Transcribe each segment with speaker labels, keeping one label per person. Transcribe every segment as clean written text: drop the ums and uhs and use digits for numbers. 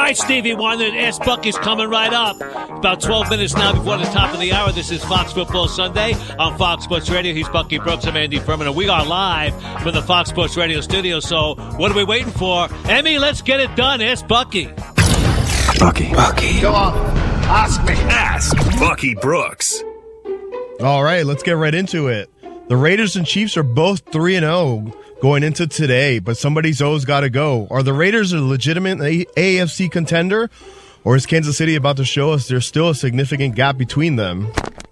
Speaker 1: right, Stevie Wonder, Ask Bucky's coming right up. About 12 minutes now before the top of the hour. This is Fox Football Sunday on Fox Sports Radio. He's Bucky Brooks. I'm Andy Furman, and we are live from the Fox Sports Radio studio. So what are we waiting for? Emmy, let's get it done. Ask Bucky.
Speaker 2: Bucky.
Speaker 3: Go on. Ask me.
Speaker 2: Ask Bucky Brooks.
Speaker 4: All right, let's get right into it. The Raiders and Chiefs are both 3-0 going into today, but somebody's always got to go. Are the Raiders a legitimate AFC contender, or is Kansas City about to show us there's still a significant gap between them?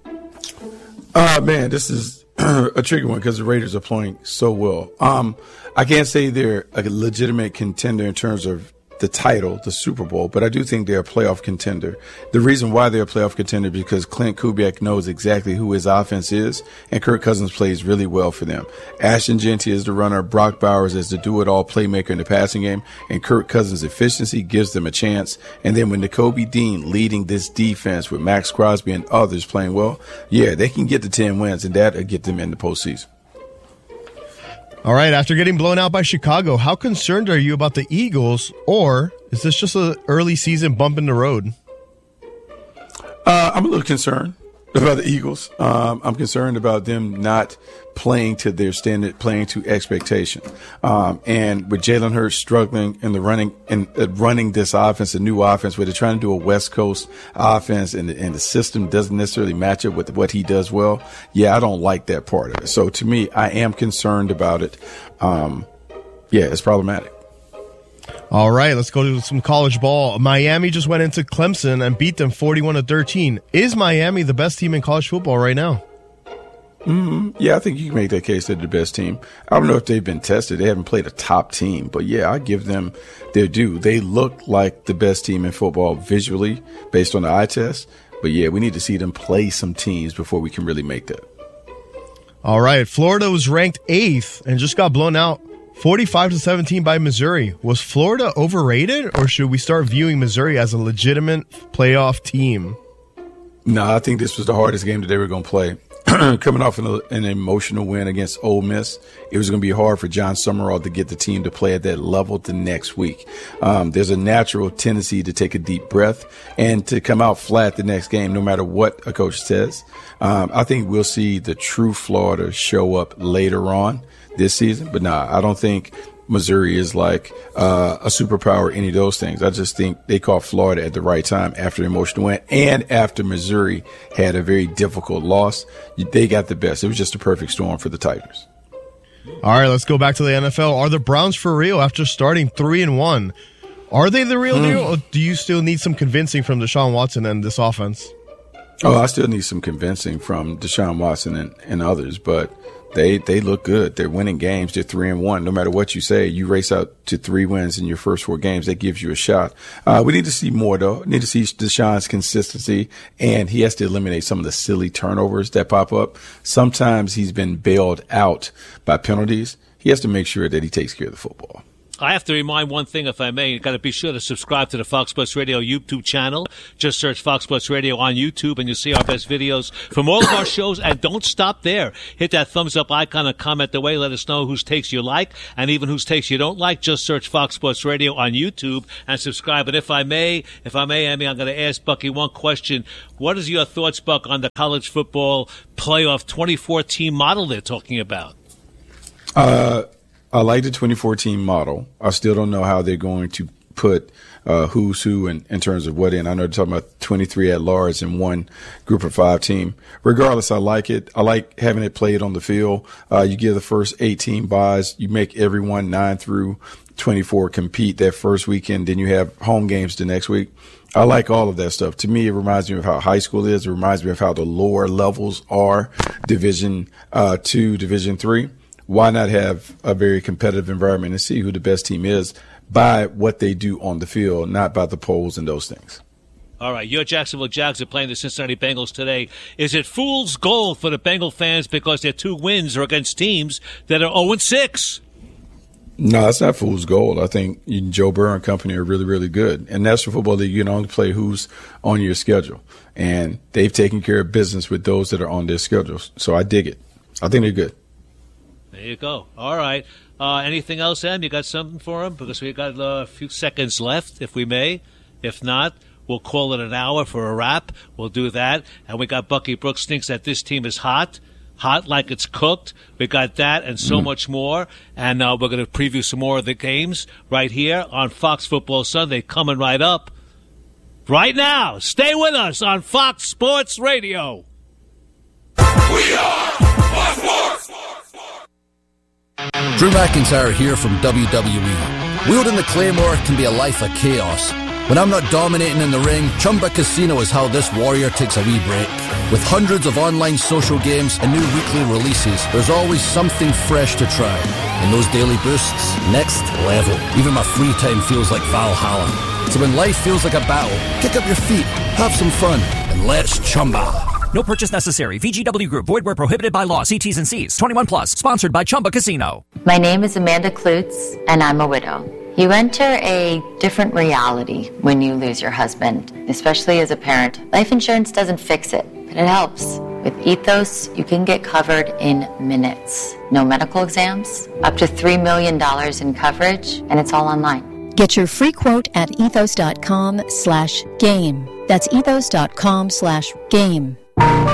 Speaker 5: Man, this is a tricky one because the Raiders are playing so well. I can't say they're a legitimate contender in terms of the title, the Super Bowl, but I do think they're a playoff contender. The reason why they're a playoff contender is because Clint Kubiak knows exactly who his offense is, and Kirk Cousins plays really well for them. Ashton Jeanty is the runner, Brock Bowers is the do-it-all playmaker in the passing game, and Kirk Cousins' efficiency gives them a chance. And then when Nakobe Dean leading this defense with Max Crosby and others playing well, yeah, they can get to 10 wins, and that'll get them in the postseason.
Speaker 4: All right, after getting blown out by Chicago, how concerned are you about the Eagles, or is this just an early season bump in the road?
Speaker 5: I'm a little concerned about the Eagles. I'm concerned about them not playing to their standard, playing to expectation. And with Jalen Hurts struggling in the running this offense, a new offense where they're trying to do a West Coast offense and the system doesn't necessarily match up with what he does well. Yeah, I don't like that part of it. So to me, I am concerned about it. Yeah, it's problematic.
Speaker 4: All right, let's go to some college ball. Miami just went into Clemson and beat them 41-13. Is Miami the best team in college football right now?
Speaker 5: Yeah, I think you can make that case they're the best team. I don't know if they've been tested. They haven't played a top team, but yeah, I give them their due. They look like the best team in football visually based on the eye test. But yeah, we need to see them play some teams before we can really make that.
Speaker 4: All right, Florida was ranked 8th and just got blown out 45-17 by Missouri. Was Florida overrated, or should we start viewing Missouri as a legitimate playoff team?
Speaker 5: No, I think this was the hardest game that they were going to play. Coming off an emotional win against Ole Miss, it was going to be hard for John Summerall to get the team to play at that level the next week. There's a natural tendency to take a deep breath and to come out flat the next game, no matter what a coach says. I think we'll see the true Florida show up later on this season. But I don't think Missouri is like a superpower, any of those things. I just think they caught Florida at the right time after the emotional win and after Missouri had a very difficult loss. They got the best. It was just a perfect storm for the Tigers.
Speaker 4: All right, let's go back to the NFL. Are the Browns for real after starting 3-1? Are they the real deal, or do you still need some convincing from Deshaun Watson and this offense?
Speaker 5: Oh, I still need some convincing from Deshaun Watson and others, but they look good. They're winning games. They're 3-1. No matter what you say, you race out to 3 wins in your first 4 games. That gives you a shot. We need to see more, though. We need to see Deshaun's consistency, and he has to eliminate some of the silly turnovers that pop up. Sometimes he's been bailed out by penalties. He has to make sure that he takes care of the football.
Speaker 1: I have to remind one thing, if I may. You've got to be sure to subscribe to the Fox Sports Radio YouTube channel. Just search Fox Sports Radio on YouTube, and you'll see our best videos from all of our shows. And don't stop there. Hit that thumbs-up icon and comment away. Let us know whose takes you like and even whose takes you don't like. Just search Fox Sports Radio on YouTube and subscribe. And if I may, Emmy, I'm going to ask Bucky one question. What is your thoughts, Buck, on the college football playoff 24-team model they're talking about?
Speaker 5: I like the 2014 model. I still don't know how they're going to put who's who in terms of what in. I know they're talking about 23 at large in one group of 5 team. Regardless, I like it. I like having it played on the field. You give the first 18 buys. You make everyone 9 through 24 compete that first weekend. Then you have home games the next week. I like all of that stuff. To me, it reminds me of how high school is. It reminds me of how the lower levels are, Division 2, Division 3. Why not have a very competitive environment and see who the best team is by what they do on the field, not by the polls and those things?
Speaker 1: All right, your Jacksonville Jags are playing the Cincinnati Bengals today. Is it fool's gold for the Bengal fans because their 2 wins are against teams that are 0-6?
Speaker 5: No, it's not fool's gold. I think Joe Burrow and company are really, really good. And National Football League, you can only play who's on your schedule. And they've taken care of business with those that are on their schedules. So I dig it. I think they're good.
Speaker 1: There you go. All right. Anything else, Em? You got something for him? Because we got a few seconds left, if we may. If not, we'll call it an hour for a wrap. We'll do that. And we got Bucky Brooks thinks that this team is hot like it's cooked. We got that and so much more. And we're going to preview some more of the games right here on Fox Football Sunday coming right up. Right now, stay with us on Fox Sports Radio.
Speaker 6: We are Fox Sports.
Speaker 7: Drew McIntyre here from WWE. Wielding the Claymore can be a life of chaos. When I'm not dominating in the ring, Chumba Casino is how this warrior takes a wee break. With hundreds of online social games and new weekly releases, there's always something fresh to try. And those daily boosts, next level. Even my free time feels like Valhalla. So when life feels like a battle, kick up your feet, have some fun, and let's Chumba.
Speaker 8: No purchase necessary. VGW Group. Void where prohibited by law. See T's and C's. 21 plus. Sponsored by Chumba Casino.
Speaker 9: My name is Amanda Klutz, and I'm a widow. You enter a different reality when you lose your husband, especially as a parent. Life insurance doesn't fix it, but it helps. With Ethos, you can get covered in minutes. No medical exams, up to $3 million in coverage, and it's all online.
Speaker 10: Get your free quote at ethos.com/game. That's ethos.com/game.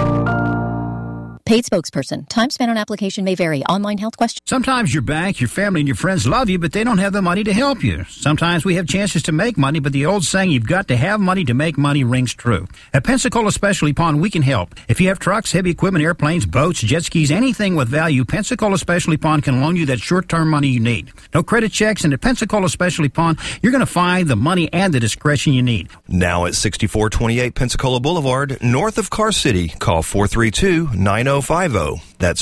Speaker 10: Paid spokesperson. Time spent on application may vary. Online health questions.
Speaker 11: Sometimes your bank, your family, and your friends love you, but they don't have the money to help you. Sometimes we have chances to make money, but the old saying, you've got to have money to make money, rings true. At Pensacola Specialty Pawn, we can help. If you have trucks, heavy equipment, airplanes, boats, jet skis, anything with value, Pensacola Specialty Pawn can loan you that short-term money you need. No credit checks, and at Pensacola Specialty Pawn, you're going to find the money and the discretion you need.
Speaker 12: Now at 6428 Pensacola Boulevard, north of Car City. Call 432-9050. That's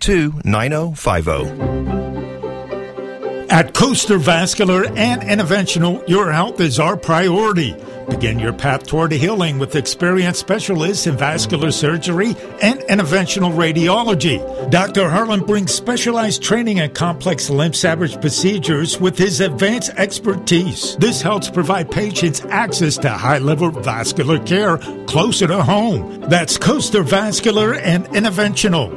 Speaker 12: 432-9050.
Speaker 13: At Coaster Vascular and Interventional, your health is our priority. Begin your path toward healing with experienced specialists in vascular surgery and interventional radiology. Dr. Harlan brings specialized training in complex limb salvage procedures with his advanced expertise. This helps provide patients access to high-level vascular care closer to home. That's Coaster Vascular and Interventional.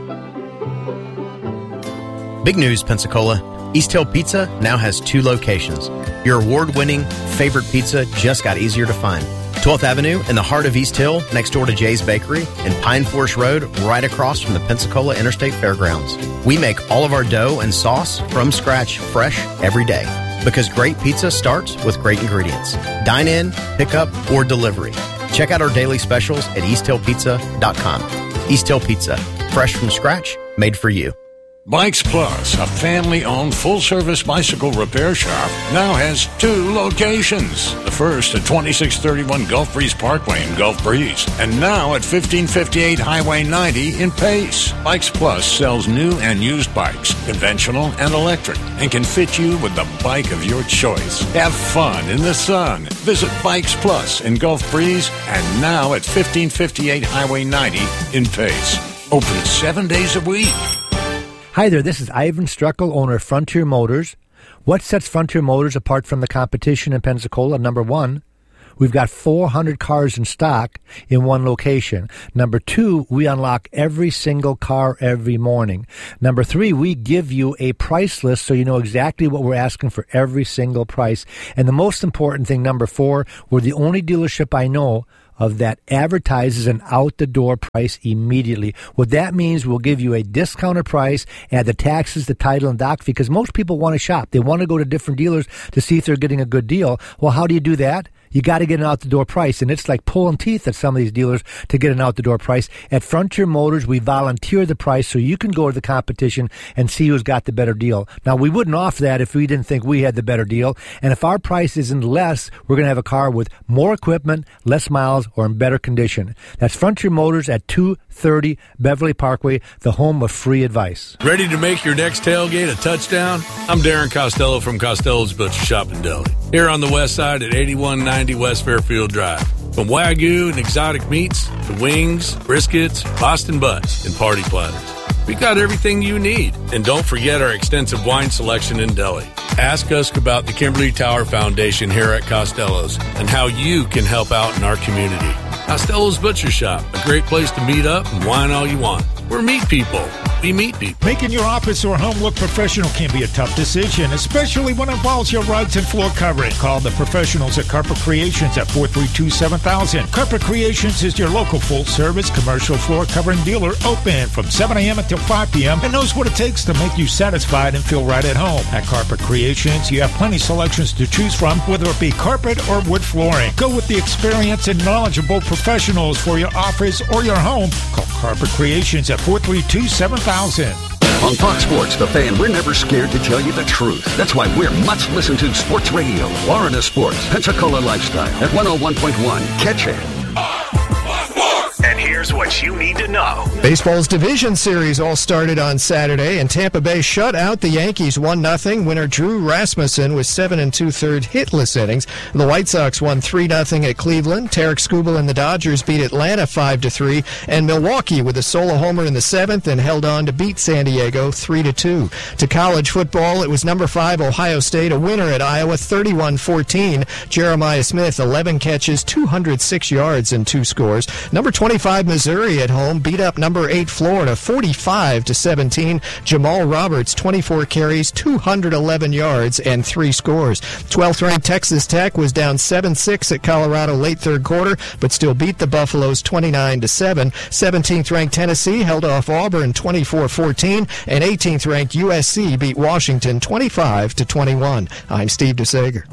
Speaker 14: Big news, Pensacola. East Hill Pizza now has 2 locations. Your award-winning favorite pizza just got easier to find. 12th Avenue in the heart of East Hill, next door to Jay's Bakery, and Pine Forest Road, right across from the Pensacola Interstate Fairgrounds. We make all of our dough and sauce from scratch, fresh, every day. Because great pizza starts with great ingredients. Dine in, pick up, or delivery. Check out our daily specials at easthillpizza.com. East Hill Pizza, fresh from scratch, made for you.
Speaker 15: Bikes Plus, a family-owned full-service bicycle repair shop, now has 2 locations. The first at 2631 Gulf Breeze Parkway in Gulf Breeze, and now at 1558 Highway 90 in Pace. Bikes Plus sells new and used bikes, conventional and electric, and can fit you with the bike of your choice. Have fun in the sun. Visit Bikes Plus in Gulf Breeze, and now at 1558 Highway 90 in Pace. Open 7 days a week.
Speaker 16: Hi there, this is Ivan Struckel, owner of Frontier Motors. What sets Frontier Motors apart from the competition in Pensacola? Number 1, we've got 400 cars in stock in one location. Number 2, we unlock every single car every morning. Number 3, we give you a price list so you know exactly what we're asking for every single price. And the most important thing, number 4, we're the only dealership I know of that advertises an out-the-door price immediately. What that means, we'll give you a discounted price, add the taxes, the title, and doc fee, because most people want to shop. They want to go to different dealers to see if they're getting a good deal. Well, how do you do that? You got to get an out-the-door price, and it's like pulling teeth at some of these dealers to get an out-the-door price. At Frontier Motors, we volunteer the price so you can go to the competition and see who's got the better deal. Now, we wouldn't offer that if we didn't think we had the better deal, and if our price isn't less, we're going to have a car with more equipment, less miles, or in better condition. That's Frontier Motors at 230 Beverly Parkway, the home of free advice.
Speaker 17: Ready to make your next tailgate a touchdown? I'm Darren Costello from Costello's Butcher Shop in Deli. Here on the west side at 8190 West Fairfield Drive. From Wagyu and exotic meats to wings, briskets, Boston butts, and party platters. We got everything you need. And don't forget our extensive wine selection in deli. Ask us about the Kimberly Tower Foundation here at Costello's and how you can help out in our community. Costello's Butcher Shop, a great place to meet up and wine all you want. We're meat people. we meet people.
Speaker 13: Making your office or home look professional can be a tough decision, especially when it involves your rugs and floor covering. Call the professionals at Carpet Creations at 432-7000. Carpet Creations is your local full-service commercial floor covering dealer, open from 7 a.m. until 5 p.m. and knows what it takes to make you satisfied and feel right at home. At Carpet Creations, you have plenty of selections to choose from, whether it be carpet or wood flooring. Go with the experienced and knowledgeable professionals for your office or your home. Call Carpet Creations at 432-7000.
Speaker 18: On Fox Sports, The Fan, we're never scared to tell you the truth. That's why we're much listened to sports radio. Florida Sports, Pensacola Lifestyle at 101.1. Catch it.
Speaker 2: And here's what you need to know.
Speaker 19: Baseball's division series all started on Saturday, and Tampa Bay shut out the Yankees 1-0. Winner Drew Rasmussen with 7 2/3 hitless innings. The White Sox won 3-0 at Cleveland. Tarek Skubal and the Dodgers beat Atlanta 5-3, and Milwaukee with a solo homer in the 7th and held on to beat San Diego 3-2. To college football, it was number 5 Ohio State, a winner at Iowa 31-14. Jeremiah Smith 11 catches, 206 yards, and 2 scores. Number 25 Missouri at home beat up number 8 Florida 45-17. Jamal Roberts 24 carries, 211 yards, and 3 scores. 12th ranked Texas Tech was down 7-6 at Colorado late third quarter, but still beat the Buffaloes 29-7. 17th ranked Tennessee held off Auburn 24-14, and 18th ranked USC beat Washington 25-21. I'm Steve DeSager.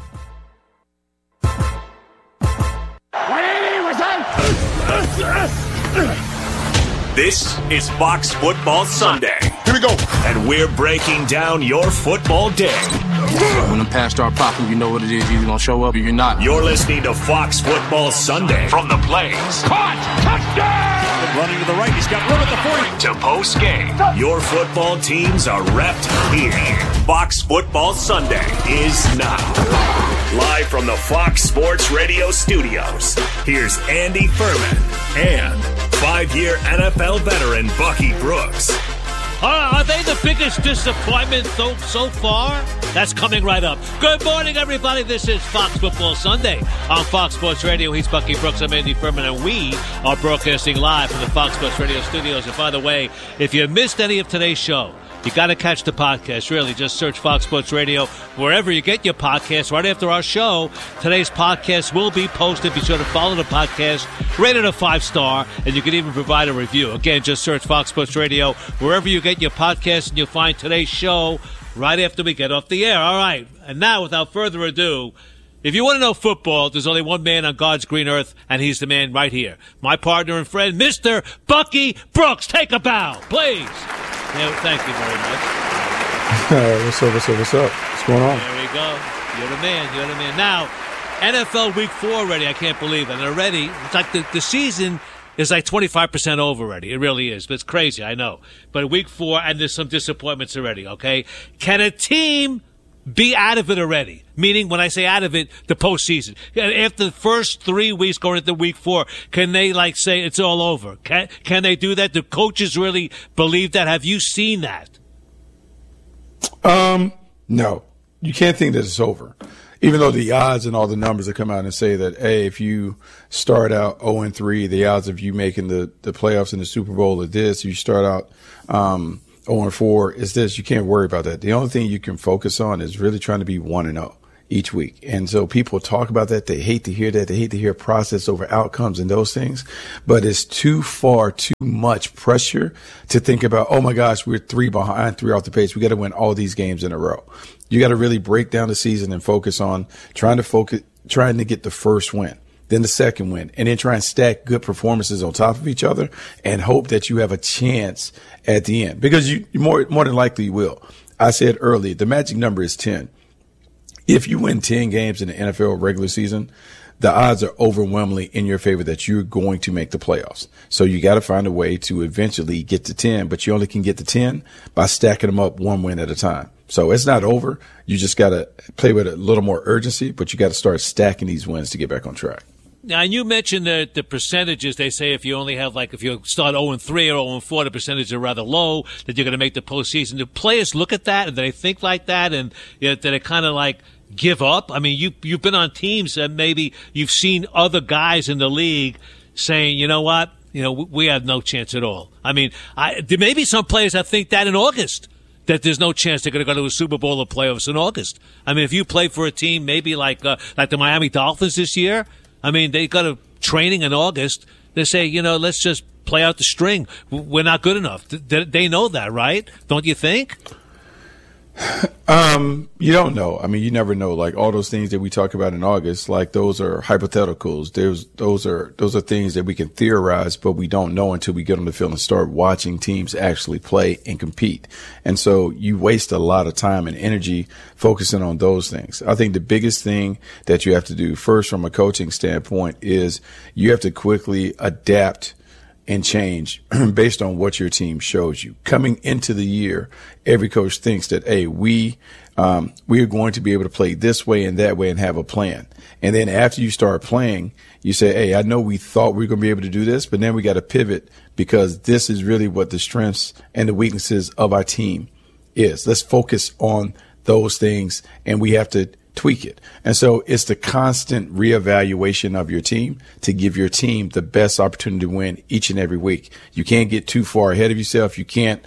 Speaker 2: This is Fox Football Sunday. Here we go. And we're breaking down your football day.
Speaker 20: When the pass start popping, you know what it is. You're either going to show up or you're not.
Speaker 2: You're listening to Fox Football Sunday. From the plains. Caught! Touchdown! Running to the right. He's got room at the 40. To post game. Your football teams are repped here. Fox Football Sunday is now. Live from the Fox Sports Radio studios, here's Andy Furman and 5-year NFL veteran Bucky Brooks.
Speaker 1: Are they the biggest disappointment so far? That's coming right up. Good morning, everybody. This is Fox Football Sunday on Fox Sports Radio. He's Bucky Brooks. I'm Andy Furman, and we are broadcasting live from the Fox Sports Radio studios. And by the way, if you missed any of today's show, you got to catch the podcast. Really, just search Fox Sports Radio wherever you get your podcasts. Right after our show, today's podcast will be posted. Be sure to follow the podcast, rate it a 5-star, and you can even provide a review. Again, just search Fox Sports Radio wherever you get your podcasts, and you'll find today's show right after we get off the air. All right, and now, without further ado, if you want to know football, there's only one man on God's green earth, and he's the man right here. My partner and friend, Mr. Bucky Brooks. Take a bow, please. Yeah, thank you very much.
Speaker 5: What's up? What's going on?
Speaker 1: There we go. You're the man. Now, NFL Week 4 already. I can't believe it. And already, it's like the season is like 25% over already. It really is. But it's crazy, I know. But Week 4, and there's some disappointments already, okay? Can a team be out of it already? Meaning, when I say out of it, the postseason. After the first 3 weeks going into Week 4, can they say it's all over? Can they do that? Do coaches really believe that? Have you seen that?
Speaker 5: No. You can't think that it's over. Even though the odds and all the numbers that come out and say that, hey, if you start out 0-3, the odds of you making the playoffs in the Super Bowl are this. You start out 0-4 is this. You can't worry about that. The only thing you can focus on is really trying to be 1-0 each week. And so people talk about that. They hate to hear that. They hate to hear process over outcomes and those things. But it's too much pressure to think about, oh my gosh, we're 3 behind, 3 off the pace. We got to win all these games in a row. You got to really break down the season and focus on trying to get the first win, then the second win, and then try and stack good performances on top of each other and hope that you have a chance at the end, because you more than likely will. I said earlier, the magic number is 10. If you win 10 games in the NFL regular season, the odds are overwhelmingly in your favor that you're going to make the playoffs. So you got to find a way to eventually get to 10, but you only can get to 10 by stacking them up 1 win at a time. So it's not over. You just got to play with a little more urgency, but you got to start stacking these wins to get back on track.
Speaker 1: Now, and you mentioned the percentages. They say if you only have, if you start 0-3 or 0-4, the percentages are rather low, that you're going to make the postseason. Do players look at that, and do they think like that, and do they kind of give up? I mean, you've been on teams that maybe you've seen other guys in the league saying, you know what, we have no chance at all. I mean, there may be some players that think that in August, that there's no chance they're going to go to a Super Bowl or playoffs in August. I mean, if you play for a team maybe like the Miami Dolphins this year, I mean, they got a training in August. They say, let's just play out the string. We're not good enough. They know that, right? Don't you think?
Speaker 5: You don't know. I mean, you never know. Like all those things that we talk about in August, like those are hypotheticals. Those are things that we can theorize, but we don't know until we get on the field and start watching teams actually play and compete. And so you waste a lot of time and energy focusing on those things. I think the biggest thing that you have to do first from a coaching standpoint is you have to quickly adapt and change based on what your team shows you. Coming into the year, every coach thinks that, hey, we are going to be able to play this way and that way and have a plan. And then after you start playing, you say, hey, I know we thought we were going to be able to do this, but then we got to pivot because this is really what the strengths and the weaknesses of our team is. Let's focus on those things, and we have to tweak it. And so it's the constant reevaluation of your team to give your team the best opportunity to win each and every week. You can't get too far ahead of yourself. You can't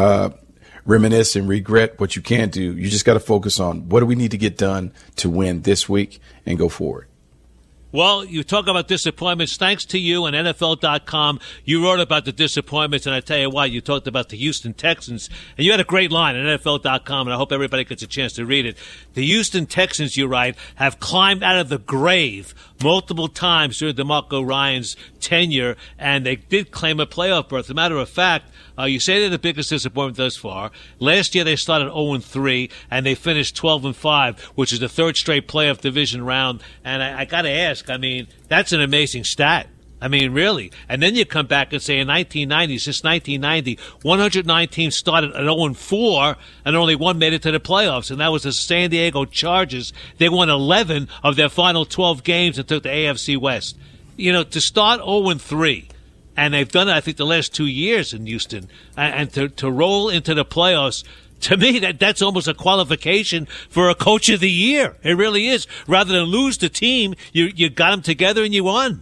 Speaker 5: reminisce and regret what you can't do. You just got to focus on what do we need to get done to win this week and go forward.
Speaker 1: Well, you talk about disappointments. Thanks to you and NFL.com, you wrote about the disappointments, and I tell you what, you talked about the Houston Texans, and you had a great line at NFL.com, and I hope everybody gets a chance to read it. The Houston Texans, you write, have climbed out of the grave multiple times during DeMarco Ryan's tenure, and they did claim a playoff berth. As a matter of fact, you say they're the biggest disappointment thus far. Last year they started 0-3, and they finished 12-5, which is the third straight playoff division round. And I got to ask, I mean, that's an amazing stat. I mean, really. And then you come back and say in 1990, since 1990, 109 teams started at 0-4, and only one made it to the playoffs, and that was the San Diego Chargers. They won 11 of their final 12 games and took the AFC West. To start 0-3, and they've done it, I think, the last 2 years in Houston, and to roll into the playoffs, to me, that's almost a qualification for a coach of the year. It really is. Rather than lose the team, you got them together and you won.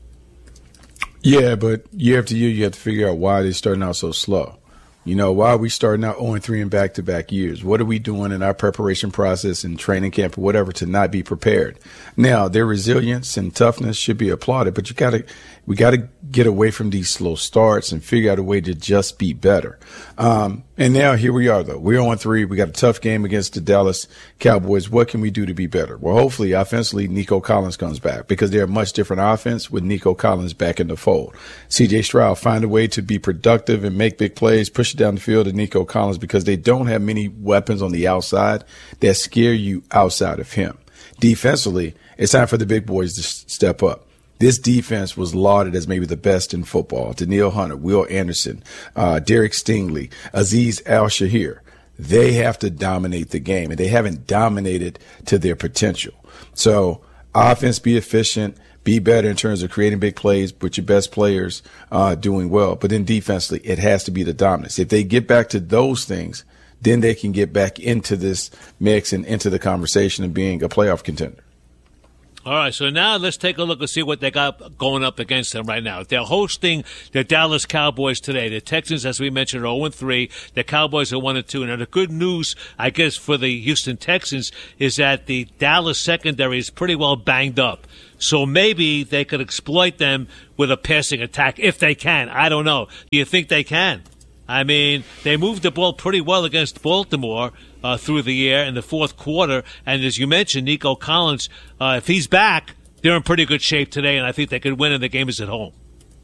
Speaker 5: Yeah, but year after year, you have to figure out why they're starting out so slow. Why are we starting out 0-3 in back-to-back years? What are we doing in our preparation process and training camp or whatever to not be prepared? Now, their resilience and toughness should be applauded, but we got to get away from these slow starts and figure out a way to just be better. And now here we are, though. We're 0-3. We got a tough game against the Dallas Cowboys. What can we do to be better? Well, hopefully, offensively, Nico Collins comes back because they're a much different offense with Nico Collins back in the fold. C.J. Stroud find a way to be productive and make big plays, push it down the field to Nico Collins because they don't have many weapons on the outside that scare you outside of him. Defensively, it's time for the big boys to step up. This defense was lauded as maybe the best in football. Danielle Hunter, Will Anderson, Derek Stingley, Azeez Al-Shahir. They have to dominate the game, and they haven't dominated to their potential. So offense, be efficient, be better in terms of creating big plays with your best players doing well. But then defensively, it has to be the dominance. If they get back to those things, then they can get back into this mix and into the conversation of being a playoff contender.
Speaker 1: All right, so now let's take a look and see what they got going up against them right now. They're hosting the Dallas Cowboys today. The Texans, as we mentioned, are 0-3. The Cowboys are 1-2. Now, the good news, I guess, for the Houston Texans is that the Dallas secondary is pretty well banged up. So maybe they could exploit them with a passing attack if they can. I don't know. Do you think they can? I mean, they moved the ball pretty well against Baltimore through the air in the fourth quarter. And as you mentioned, Nico Collins, if he's back, they're in pretty good shape today, and I think they could win, and the game is at home.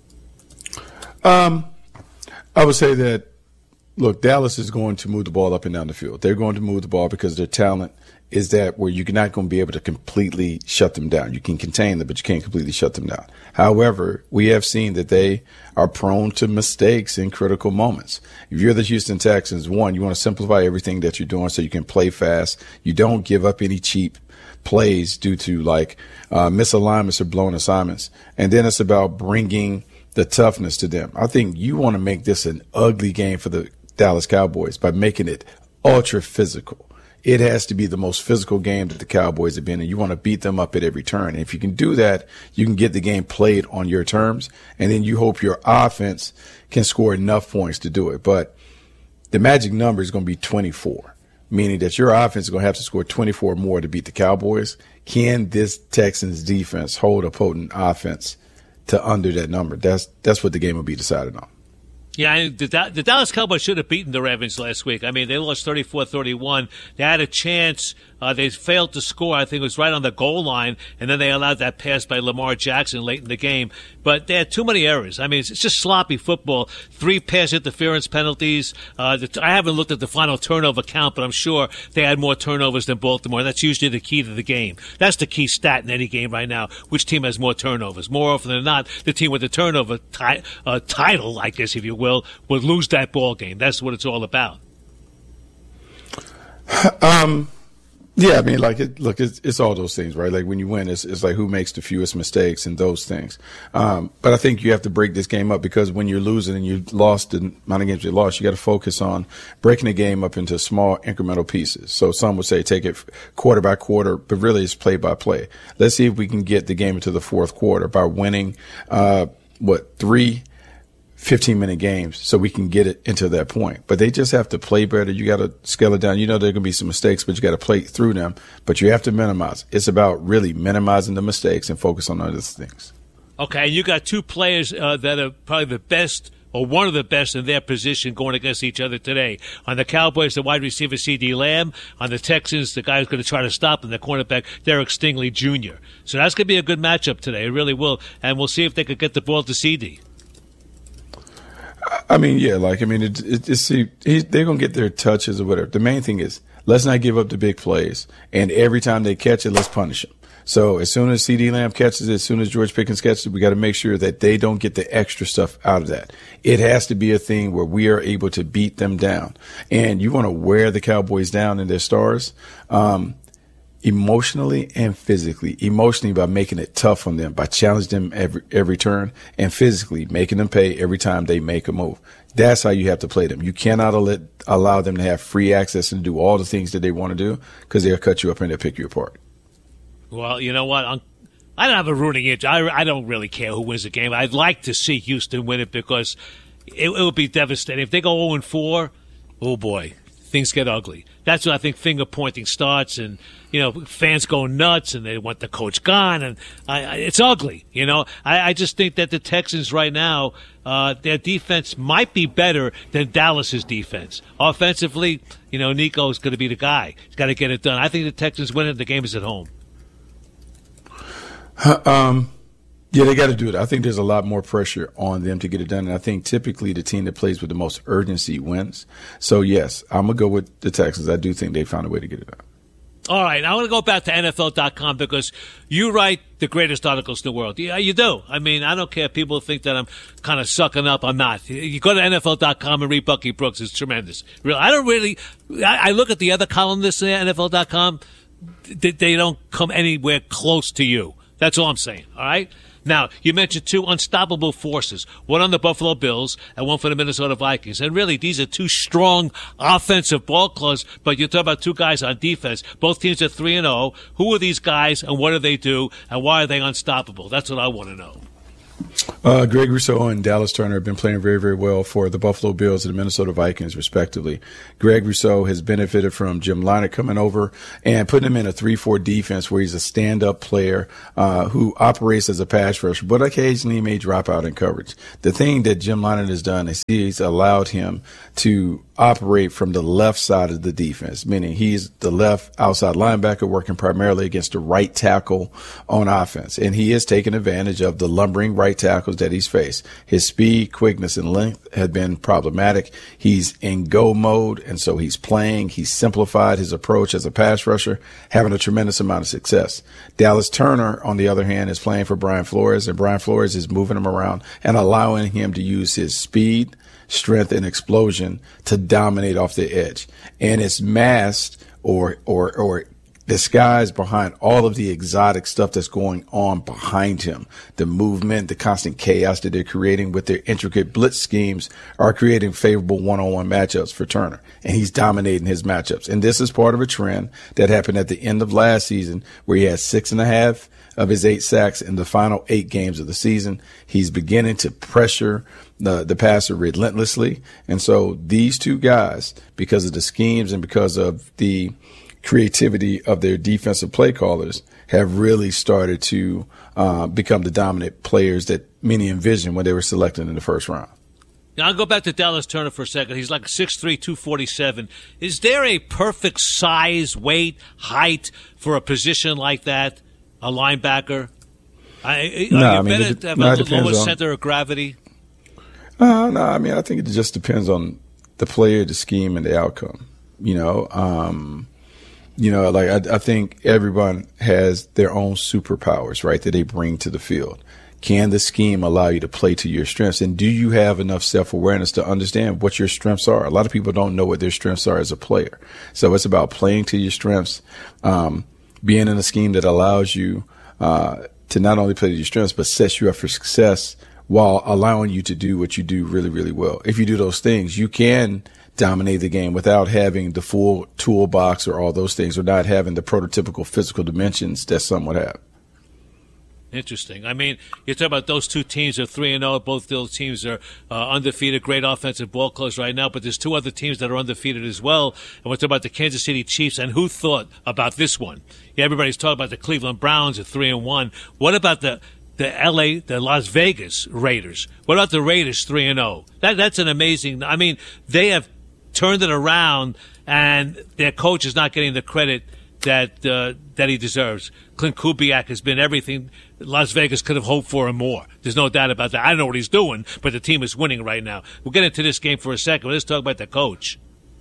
Speaker 5: I would say that, look, Dallas is going to move the ball up and down the field. They're going to move the ball because their talent is that where you're not going to be able to completely shut them down. You can contain them, but you can't completely shut them down. However, we have seen that they are prone to mistakes in critical moments. If you're the Houston Texans, one, you want to simplify everything that you're doing so you can play fast. You don't give up any cheap plays due to misalignments or blown assignments. And then it's about bringing the toughness to them. I think you want to make this an ugly game for the Dallas Cowboys by making it ultra physical. it has to be the most physical game that the Cowboys have been, and you want to beat them up at every turn. And if you can do that, you can get the game played on your terms, and then you hope your offense can score enough points to do it. But the magic number is going to be 24, meaning that your offense is going to have to score 24 more to beat the Cowboys. Can this Texans defense hold a potent offense to under that number? That's what the game will be decided on.
Speaker 1: Yeah, the Dallas Cowboys should have beaten the Ravens last week. I mean, they lost 34-31. They had a chance. They failed to score. I think it was right on the goal line, and then they allowed that pass by Lamar Jackson late in the game. But they had too many errors. I mean, it's just sloppy football. 3 pass interference penalties. I haven't looked at the final turnover count, but I'm sure they had more turnovers than Baltimore. That's usually the key to the game. That's the key stat in any game right now. Which team has more turnovers? More often than not, the team with the turnover title, I guess, if you will lose that ball game. That's what it's all about.
Speaker 5: Yeah, I mean, it's all those things, right? Like when you win, it's like who makes the fewest mistakes and those things. But I think you have to break this game up, because when you're losing and you lost the amount of games you lost, you got to focus on breaking the game up into small incremental pieces. So some would say take it quarter by quarter, but really it's play by play. Let's see if we can get the game into the fourth quarter by winning, 3 15-minute games so we can get it into that point. But they just have to play better. You got to scale it down. You know there are going to be some mistakes, but you got to play through them. But you have to minimize. It's about really minimizing the mistakes and focus on other things.
Speaker 1: Okay, you got 2 players that are probably the best or one of the best in their position going against each other today. On the Cowboys, the wide receiver CeeDee Lamb. On the Texans, the guy who's going to try to stop them, the cornerback Derek Stingley Jr. So that's going to be a good matchup today. It really will. And we'll see if they could get the ball to CeeDee.
Speaker 5: I mean, yeah, they're going to get their touches or whatever. The main thing is, let's not give up the big plays. And every time they catch it, let's punish them. So as soon as CeeDee Lamb catches it, as soon as George Pickens catches it, we got to make sure that they don't get the extra stuff out of that. It has to be a thing where we are able to beat them down. And you want to wear the Cowboys down and their stars, emotionally and physically. Emotionally by making it tough on them, by challenging them every turn, and physically making them pay every time they make a move. That's how you have to play them. You cannot allow them to have free access and do all the things that they want to do, because they'll cut you up and they'll pick you apart.
Speaker 1: Well, you know what? I don't have a rooting interest. I don't really care who wins the game. I'd like to see Houston win it, because it would be devastating. If they go 0-4, oh boy, things get ugly. That's when I think finger pointing starts, and fans go nuts, and they want the coach gone, and it's ugly. I just think that the Texans right now, their defense might be better than Dallas's defense. Offensively, Nico's going to be the guy. He's got to get it done. I think the Texans win it. The game is at home.
Speaker 5: Yeah, they got to do it. I think there's a lot more pressure on them to get it done. And I think typically the team that plays with the most urgency wins. So, yes, I'm going to go with the Texans. I do think they found a way to get it done.
Speaker 1: All right, I want to go back to NFL.com, because you write the greatest articles in the world. Yeah, you do. I mean, I don't care if people think that I'm kind of sucking up. I'm not. You go to NFL.com and read Bucky Brooks. It's tremendous. I look at the other columnists at NFL.com. They don't come anywhere close to you. That's all I'm saying, all right? Now, you mentioned 2 unstoppable forces, one on the Buffalo Bills and one for the Minnesota Vikings. And really, these are 2 strong offensive ball clubs, but you're talking about 2 guys on defense. Both teams are 3-0. Who are these guys, and what do they do, and why are they unstoppable? That's what I want to know.
Speaker 5: Greg Rousseau and Dallas Turner have been playing very, very well for the Buffalo Bills and the Minnesota Vikings, respectively. Greg Rousseau has benefited from Jim Leinart coming over and putting him in a 3-4 defense where he's a stand-up player who operates as a pass rusher, but occasionally may drop out in coverage. The thing that Jim Leinart has done is he's allowed him to operate from the left side of the defense, meaning he's the left outside linebacker working primarily against the right tackle on offense. And he is taking advantage of the lumbering right tackles that he's faced. His speed, quickness, and length have been problematic. He's in go mode, and so he's playing. He's simplified his approach as a pass rusher, having a tremendous amount of success. Dallas Turner, on the other hand, is playing for Brian Flores, and Brian Flores is moving him around and allowing him to use his speed, strength, and explosion to dominate off the edge. And it's masked or disguised behind all of the exotic stuff that's going on behind him. The movement, the constant chaos that they're creating with their intricate blitz schemes are creating favorable one-on-one matchups for Turner, and he's dominating his matchups. And this is part of a trend that happened at the end of last season where he had 6.5 of his 8 sacks in the final 8 games of the season. He's beginning to pressure the passer relentlessly. And so these two guys, because of the schemes and because of the creativity of their defensive play callers, have really started to become the dominant players that many envisioned when they were selected in the first round.
Speaker 1: Now, I'll go back to Dallas Turner for a second. He's like 6'3", 247. Is there a perfect size, weight, height for a position like that, a linebacker? It lower center of gravity?
Speaker 5: No, I mean, I think it just depends on the player, the scheme, and the outcome. I think everyone has their own superpowers, right, that they bring to the field. Can the scheme allow you to play to your strengths? And do you have enough self-awareness to understand what your strengths are? A lot of people don't know what their strengths are as a player. So it's about playing to your strengths, being in a scheme that allows you to not only play to your strengths, but sets you up for success while allowing you to do what you do really, really well. If you do those things, you can dominate the game without having the full toolbox or all those things, or not having the prototypical physical dimensions that some would have.
Speaker 1: Interesting. I mean, you talk about those two teams are 3-0. Both those teams are undefeated, great offensive ball clubs right now. But there's two other teams that are undefeated as well. And we're talking about the Kansas City Chiefs. And who thought about this one? Yeah, everybody's talking about the Cleveland Browns at 3-1. What about the Las Vegas Raiders? What about the Raiders 3-0? That's an amazing. I mean, they have turned it around, and their coach is not getting the credit that he deserves. Clint Kubiak has been everything Las Vegas could have hoped for and more. There's no doubt about that. I don't know what he's doing, but the team is winning right now. We'll get into this game for a second. Let's talk about the coach.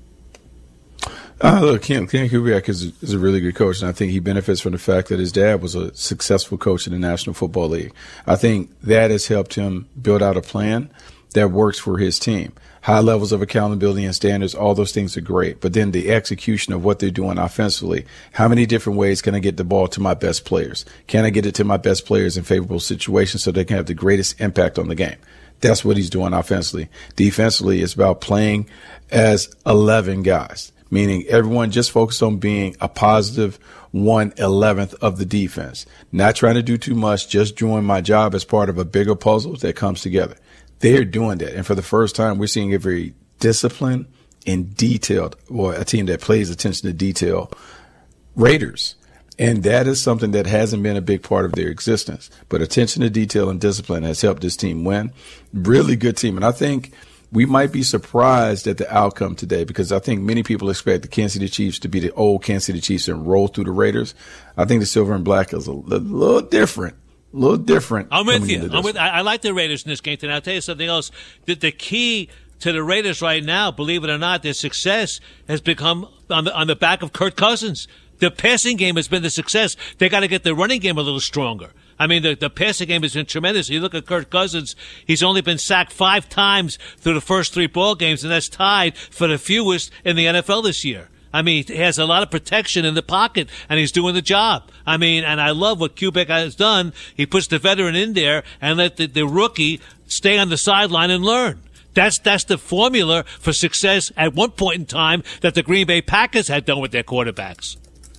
Speaker 5: Look, Clint Kubiak is a really good coach, and I think he benefits from the fact that his dad was a successful coach in the National Football League. I think that has helped him build out a plan that works for his team. High levels of accountability and standards, all those things are great. But then the execution of what they're doing offensively, how many different ways can I get the ball to my best players? Can I get it to my best players in favorable situations so they can have the greatest impact on the game? That's what he's doing offensively. Defensively, it's about playing as 11 guys, meaning everyone just focused on being a positive 1/11th of the defense. Not trying to do too much, just doing my job as part of a bigger puzzle that comes together. They're doing that. And for the first time, we're seeing a very disciplined and detailed, or a team that plays attention to detail, Raiders. And that is something that hasn't been a big part of their existence. But attention to detail and discipline has helped this team win. Really good team. And I think we might be surprised at the outcome today, because I think many people expect the Kansas City Chiefs to be the old Kansas City Chiefs and roll through the Raiders. I think the silver and black is a little different. A little different.
Speaker 1: I'm with you. I like the Raiders in this game tonight. I'll tell you something else. The key to the Raiders right now, believe it or not, their success has become on the back of Kirk Cousins. The passing game has been the success. They got to get the running game a little stronger. I mean, the passing game has been tremendous. You look at Kirk Cousins, he's only been sacked 5 times through the first 3 ball games, and that's tied for the fewest in the NFL this year. I mean, he has a lot of protection in the pocket, and he's doing the job. I mean, and I love what Kubiak has done. He puts the veteran in there and let the rookie stay on the sideline and learn. That's the formula for success at one point in time that the Green Bay Packers had done with their quarterbacks.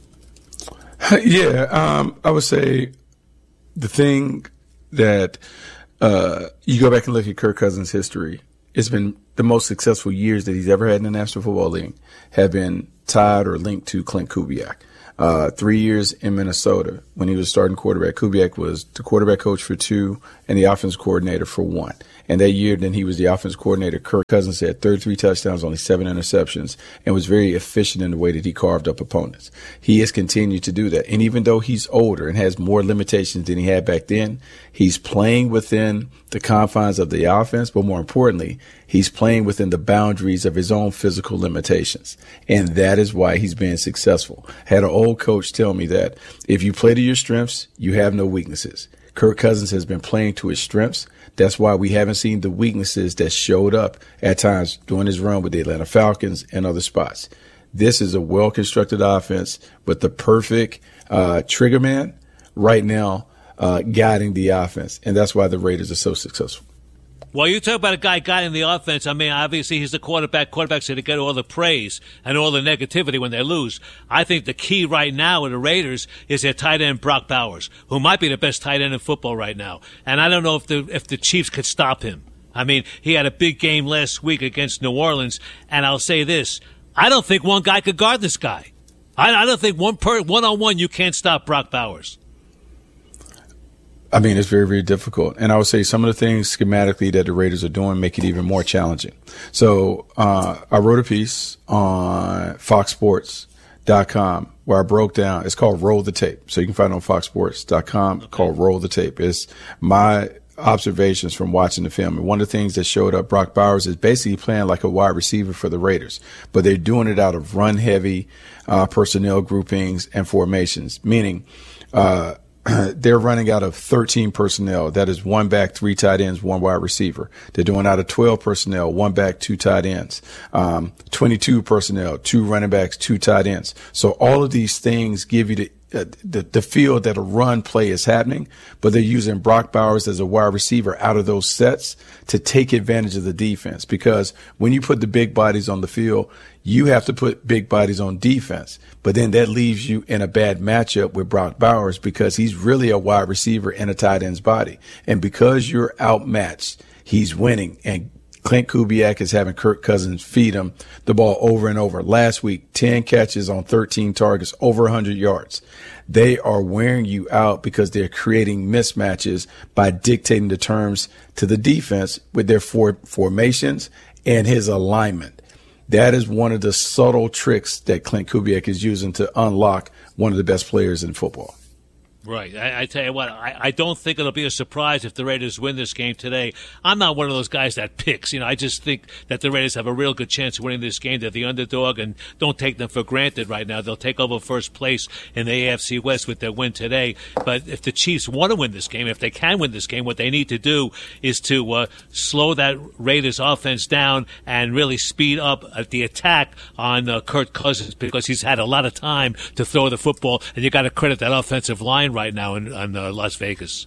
Speaker 5: Yeah, I would say the thing that you go back and look at Kirk Cousins' history, it's been the most successful years that he's ever had in the National Football League have been tied or linked to Clint Kubiak. 3 years in Minnesota when he was starting quarterback. Kubiak was the quarterback coach for 2 and the offense coordinator for 1. And that year, then he was the offense coordinator. Kirk Cousins had 33 touchdowns, only 7 interceptions, and was very efficient in the way that he carved up opponents. He has continued to do that. And even though he's older and has more limitations than he had back then, he's playing within the confines of the offense, but more importantly, he's playing within the boundaries of his own physical limitations. And that is why he's been successful. Had an old coach tell me that if you play to your strengths, you have no weaknesses. Kirk Cousins has been playing to his strengths. That's why we haven't seen the weaknesses that showed up at times during his run with the Atlanta Falcons and other spots. this is a well-constructed offense, but the perfect trigger man right now guiding the offense. And that's why the Raiders are so successful.
Speaker 1: Well, you talk about a guy guiding the offense. I mean, obviously he's the quarterback. Quarterbacks are to get all the praise and all the negativity when they lose. I think the key right now with the Raiders is their tight end, Brock Bowers, who might be the best tight end in football right now. And I don't know if the Chiefs could stop him. I mean, he had a big game last week against New Orleans, and I'll say this. I don't think one guy could guard this guy. I don't think one-on-one you can't stop Brock Bowers.
Speaker 5: I mean, it's very, very difficult. And I would say some of the things schematically that the Raiders are doing make it even more challenging. So I wrote a piece on FoxSports.com where I broke down, it's called Roll the Tape. So you can find it on FoxSports.com called Roll the Tape. It's my observations from watching the film. And one of the things that showed up, Brock Bowers is basically playing like a wide receiver for the Raiders, but they're doing it out of run-heavy personnel groupings and formations, meaning they're running out of 13 personnel. That is 1 back, 3 tight ends, 1 wide receiver. They're doing out of 12 personnel, 1 back, 2 tight ends, 22 personnel, 2 running backs, 2 tight ends. So all of these things give you the feel that a run play is happening, but they're using Brock Bowers as a wide receiver out of those sets to take advantage of the defense. Because when you put the big bodies on the field, you have to put big bodies on defense. But then that leaves you in a bad matchup with Brock Bowers because he's really a wide receiver in a tight end's body. And because you're outmatched, he's winning. And Clint Kubiak is having Kirk Cousins feed him the ball over and over. Last week, 10 catches on 13 targets, over 100 yards. They are wearing you out because they're creating mismatches by dictating the terms to the defense with their formations and his alignment. That is one of the subtle tricks that Clint Kubiak is using to unlock one of the best players in football.
Speaker 1: Right. I tell you what, I don't think it'll be a surprise if the Raiders win this game today. I'm not one of those guys that picks. I just think that the Raiders have a real good chance of winning this game. They're the underdog, and don't take them for granted right now. They'll take over first place in the AFC West with their win today. But if the Chiefs want to win this game, if they can win this game, what they need to do is to slow that Raiders offense down and really speed up the attack on Kirk Cousins because he's had a lot of time to throw the football, and you got to credit that offensive line right now in Las Vegas.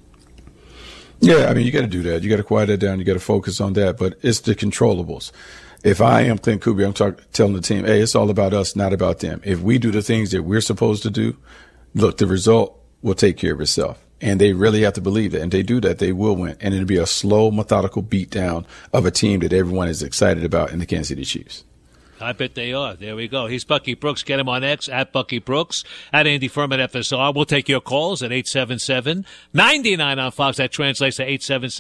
Speaker 5: Yeah, I mean, you got to do that. You got to quiet that down. You got to focus on that. But it's the controllables. If I am Clint Kubiak, I'm telling the team, hey, it's all about us, not about them. If we do the things that we're supposed to do, look, the result will take care of itself. And they really have to believe that. And they do that, they will win. And it'll be a slow, methodical beatdown of a team that everyone is excited about in the Kansas City Chiefs.
Speaker 1: I bet they are. There we go. He's Bucky Brooks. Get him on X, at Bucky Brooks, at Andy Furman FSR. We'll take your calls at 877-99 on Fox. That translates to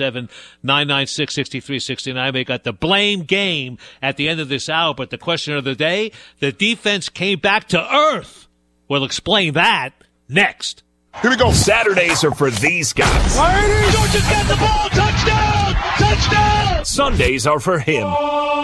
Speaker 1: 877-996-6369. We got the blame game at the end of this hour, but the question of the day, the defense came back to earth. We'll explain that next.
Speaker 2: Here we go. Saturdays are for these guys.
Speaker 6: Georgia's got the ball. Touchdown! Touchdown!
Speaker 2: Sundays are for him.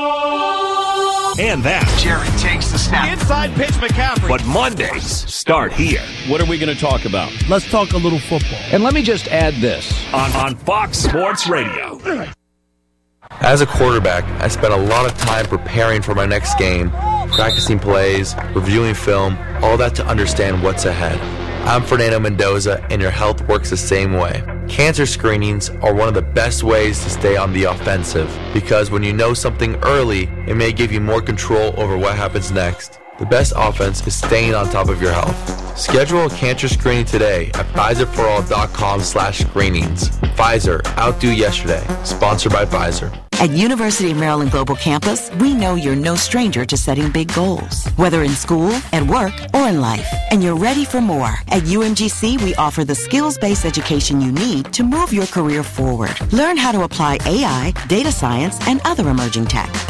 Speaker 2: And that.
Speaker 3: Jerry takes the snap.
Speaker 6: Inside pitch, McCaffrey.
Speaker 2: But Mondays start here.
Speaker 21: What are we going to talk about?
Speaker 16: Let's talk a little football.
Speaker 21: And let me just add this.
Speaker 2: On Fox Sports Radio.
Speaker 22: As a quarterback, I spent a lot of time preparing for my next game, practicing plays, reviewing film, all that to understand what's ahead. I'm Fernando Mendoza, and your health works the same way. Cancer screenings are one of the best ways to stay on the offensive, because when you know something early, it may give you more control over what happens next. The best offense is staying on top of your health. Schedule a cancer screening today at PfizerForAll.com/screenings. Pfizer, outdo yesterday. Sponsored by Pfizer.
Speaker 23: At University of Maryland Global Campus, we know you're no stranger to setting big goals, whether in school, at work, or in life. And you're ready for more. At UMGC, we offer the skills-based education you need to move your career forward. Learn how to apply AI, data science, and other emerging tech.